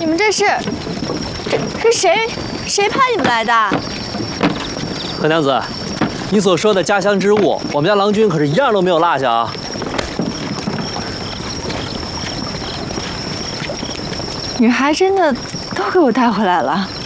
们这是谁派你们来的？ 何娘子，你所说的家乡之物，我们家郎君可是一样都没有落下啊。 女孩真的都给我带回来了。